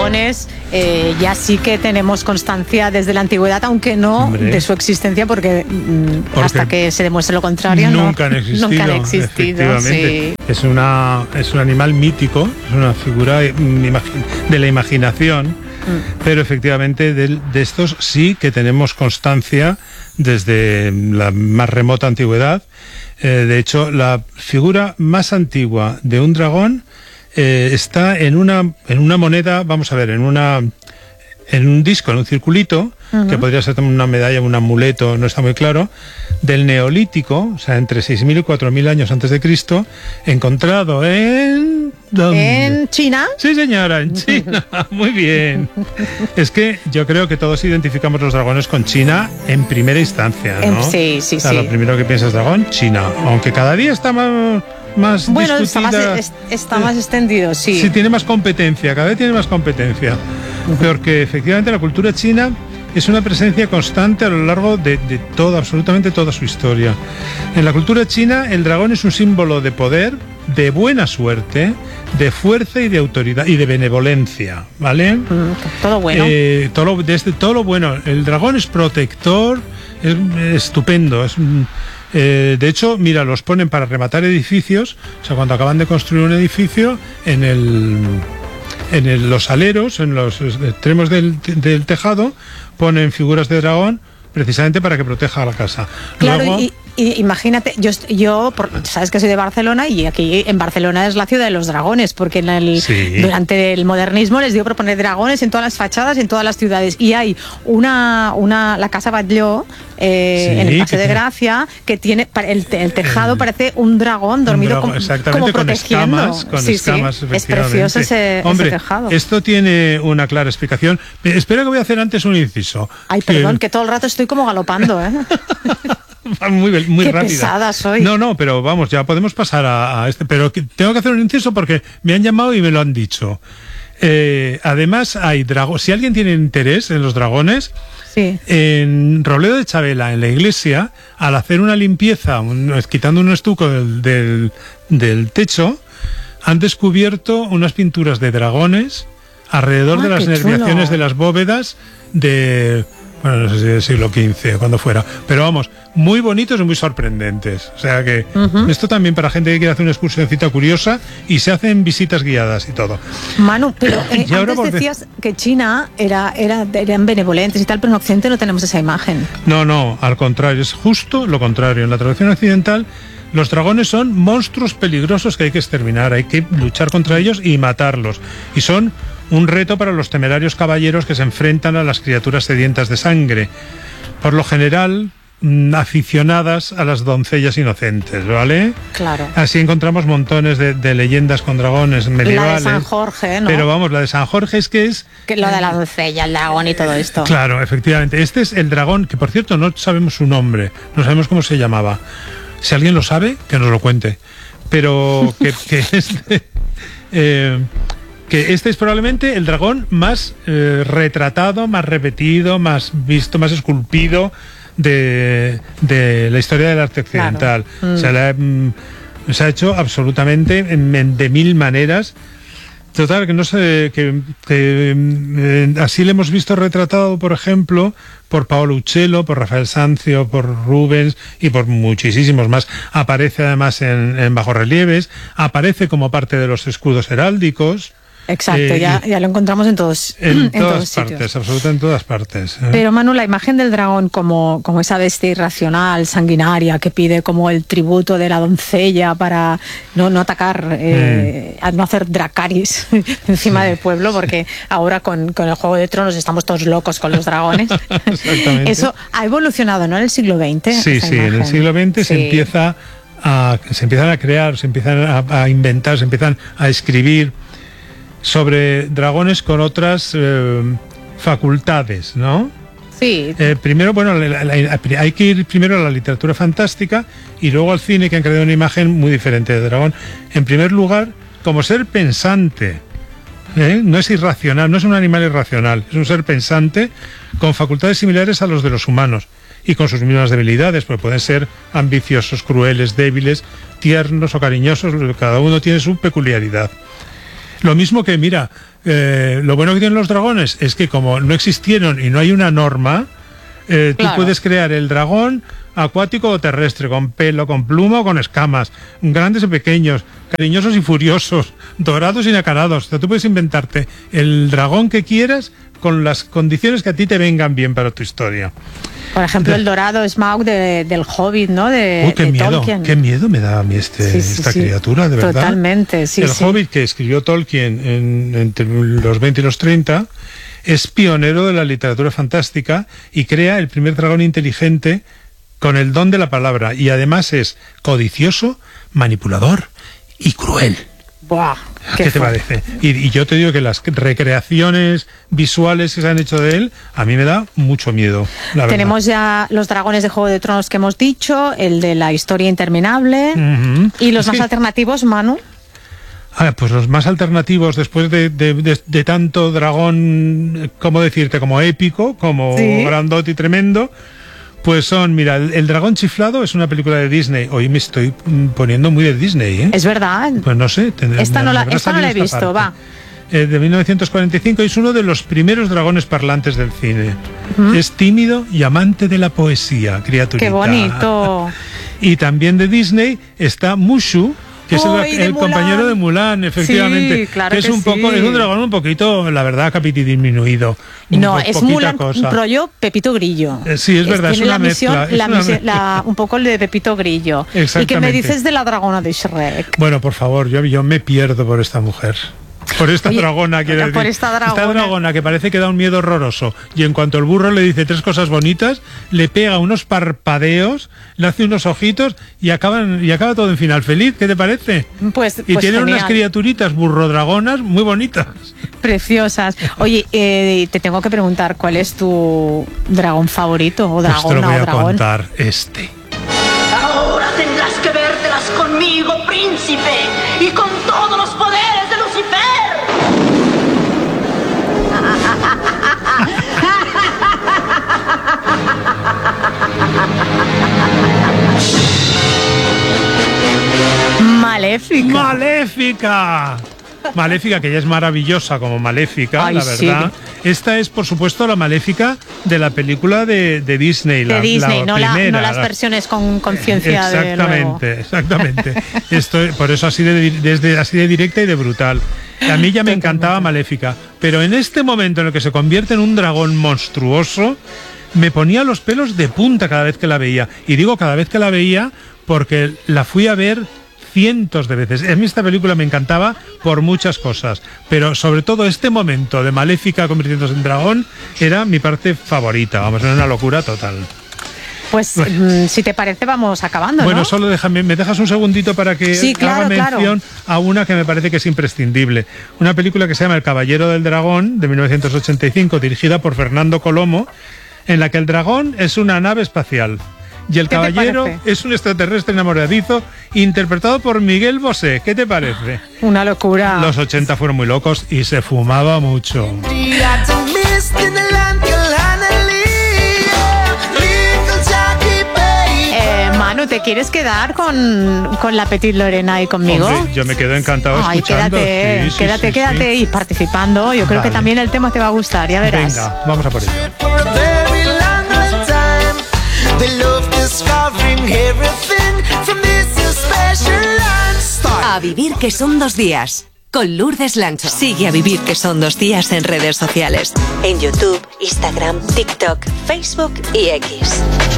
dragones ya sí que tenemos constancia desde la antigüedad, aunque no de su existencia, porque hasta que se demuestre lo contrario nunca han existido. Nunca han existido, sí. Es un animal mítico, es una figura de la imaginación, pero efectivamente de estos sí que tenemos constancia desde la más remota antigüedad. De hecho, la figura más antigua de un dragón está en una moneda, vamos a ver, en un disco, en un circulito, que podría ser también una medalla, un amuleto, no está muy claro, del Neolítico, o sea, entre 6.000 y 4.000 años antes de Cristo, encontrado en... ¿dónde? ¿En China? Sí, señora, en China. Muy bien. Es que yo creo que todos identificamos los dragones con China en primera instancia, ¿no? Sí. O sea, lo primero que piensas dragón, China. Aunque cada día está más bueno, discutida, está más extendido, sí. Sí, tiene más competencia, cada vez tiene más competencia. Porque efectivamente la cultura china es una presencia constante a lo largo de absolutamente toda su historia. En la cultura china, el dragón es un símbolo de poder, de buena suerte, de fuerza y de autoridad y de benevolencia, ¿vale? Todo bueno. Todo lo bueno. El dragón es protector, es estupendo, de hecho, mira, los ponen para rematar edificios. O sea, cuando acaban de construir un edificio, los aleros, en los extremos del tejado, ponen figuras de dragón precisamente para que proteja la casa. Claro, Luego, y imagínate, yo sabes que soy de Barcelona, y aquí en Barcelona es la ciudad de los dragones, porque durante el modernismo les dio por poner dragones en todas las fachadas, en todas las ciudades, y hay la Casa Batlló en el Paseo de Gracia, que tiene el tejado parece un dragón dormido, como protegiendo. Con escamas, es precioso ese tejado. Esto tiene una clara explicación. Espera, que voy a hacer antes un inciso. Ay, perdón, que todo el rato estoy como galopando, muy Qué rápida. pesada soy. No, pero vamos, ya podemos pasar a este. Pero tengo que hacer un inciso porque me han llamado y me lo han dicho. Además, hay dragones. Si alguien tiene interés en los dragones, sí. En Robledo de Chavela, en la iglesia, al hacer una limpieza, quitando un estuco del techo, han descubierto unas pinturas de dragones alrededor de las nerviaciones de las bóvedas bueno, no sé si del siglo XV o cuando fuera, pero vamos, muy bonitos y muy sorprendentes. O sea que esto también para gente que quiere hacer una excursioncita curiosa, y se hacen visitas guiadas y todo. Manu, pero antes decías que China eran benevolentes y tal, pero en Occidente no tenemos esa imagen. No, al contrario, es justo lo contrario. En la tradición occidental, los dragones son monstruos peligrosos que hay que exterminar, hay que luchar contra ellos y matarlos. Y son un reto para los temerarios caballeros que se enfrentan a las criaturas sedientas de sangre, por lo general aficionadas a las doncellas inocentes, ¿vale? Claro. Así encontramos montones de leyendas con dragones medievales. La de San Jorge, ¿no? Pero vamos, la de San Jorge es que lo de la doncella, el dragón y todo esto. Claro, efectivamente. Este es el dragón, que por cierto no sabemos su nombre, no sabemos cómo se llamaba. Si alguien lo sabe, que nos lo cuente. Pero que este es probablemente el dragón más retratado, más repetido, más visto, más esculpido de la historia del arte occidental. Claro. Se ha hecho absolutamente de mil maneras. Total, que no sé, así le hemos visto retratado, por ejemplo, por Paolo Uccello, por Rafael Sanzio, por Rubens y por muchísimos más. Aparece además en bajorrelieves, aparece como parte de los escudos heráldicos. Exacto, ya lo encontramos en todas partes, absolutamente en todas partes. Pero Manu, la imagen del dragón como esa bestia irracional, sanguinaria, que pide como el tributo de la doncella para no atacar, a no hacer dracaris encima del pueblo, porque ahora con el Juego de Tronos estamos todos locos con los dragones. Exactamente. Eso ha evolucionado, ¿no? En el siglo XX. Sí, en el siglo XX se empiezan a crear, se empiezan a inventar, se empiezan a escribir sobre dragones con otras facultades, ¿no? Sí. Primero, hay que ir primero a la literatura fantástica y luego al cine, que han creado una imagen muy diferente de dragón. En primer lugar, como ser pensante, no es irracional, no es un animal irracional, es un ser pensante con facultades similares a los de los humanos y con sus mismas debilidades, porque pueden ser ambiciosos, crueles, débiles, tiernos o cariñosos, cada uno tiene su peculiaridad. Lo mismo que, mira, lo bueno que tienen los dragones es que como no existieron y no hay una norma, tú puedes crear el dragón acuático o terrestre, con pelo, con pluma o con escamas, grandes y pequeños, cariñosos y furiosos, dorados y nacarados. O sea, tú puedes inventarte el dragón que quieras con las condiciones que a ti te vengan bien para tu historia. Por ejemplo, el dorado Smaug del Hobbit, ¿no? Qué miedo, Tolkien. Qué miedo me da a mí esta criatura, de verdad. Totalmente, sí. El Hobbit que escribió Tolkien entre los 20 y los 30 es pionero de la literatura fantástica y crea el primer dragón inteligente con el don de la palabra, y además es codicioso, manipulador y cruel. Buah, ¿Qué te parece? Y yo te digo que las recreaciones visuales que se han hecho de él, a mí me da mucho miedo. Tenemos ya los dragones de Juego de Tronos que hemos dicho, el de la historia interminable, y los más alternativos, Manu. Pues los más alternativos, después de tanto dragón, ¿cómo decirte? Como épico, como grandote y tremendo, pues son, mira, El dragón chiflado es una película de Disney. Hoy me estoy poniendo muy de Disney, ¿eh? Es verdad. Pues no sé. Esta no la he visto, va. De 1945, es uno de los primeros dragones parlantes del cine. Es tímido y amante de la poesía, criaturita. ¡Qué bonito! Y también de Disney está Mushu, que es el compañero de Mulan, efectivamente. Sí, claro que es un dragón un poquito, la verdad, disminuido. No, es Mulan, un rollo Pepito Grillo. Sí, es verdad, es una mezcla. Un poco el de Pepito Grillo. ¿Y qué me dices de la dragona de Shrek? Bueno, por favor, yo me pierdo por esta mujer. Por esta dragona, quiero decir. Por esta dragona que parece que da un miedo horroroso. Y en cuanto el burro le dice tres cosas bonitas, le pega unos parpadeos, le hace unos ojitos y acaba todo en final feliz. ¿Qué te parece? Pues tiene genial. Unas criaturitas burrodragonas muy bonitas. Preciosas. Oye, te tengo que preguntar, ¿cuál es tu dragón favorito o dragona pues te lo voy o dragón? A contar Ahora tendrás que vértelas conmigo, príncipe, y con todos los poderes de Lucifer. Maléfica, que ya es maravillosa como Maléfica. Ay, la verdad. Sí. Esta es, por supuesto, la Maléfica de la película de Disney. De Disney, la primera, no las versiones con conciencia. Exactamente. Por eso así de directa y de brutal. A mí ya me encantaba Maléfica, pero en este momento en el que se convierte en un dragón monstruoso, me ponía los pelos de punta cada vez que la veía. Y digo cada vez que la veía porque la fui a ver cientos de veces. A mí esta película me encantaba por muchas cosas, pero sobre todo este momento de Maléfica convirtiéndose en dragón era mi parte favorita. Vamos, era una locura total. Pues si te parece vamos acabando, Bueno, ¿no? Solo me dejas un segundito para que haga mención a una que me parece que es imprescindible. Una película que se llama El Caballero del Dragón, de 1985, dirigida por Fernando Colomo, en la que el dragón es una nave espacial y el caballero es un extraterrestre enamoradizo interpretado por Miguel Bosé. ¿Qué te parece? Una locura. Los 80 fueron muy locos y se fumaba mucho. Manu, ¿te quieres quedar con la Petit Lorena y conmigo? Hombre, yo me quedo encantado escuchando. Quédate y participando. Yo creo que también el tema te va a gustar, ya verás. Venga, vamos a por ello. A vivir que son 2 días. Con Lourdes Lancho. Sigue a Vivir que son 2 días en redes sociales. En YouTube, Instagram, TikTok, Facebook y X.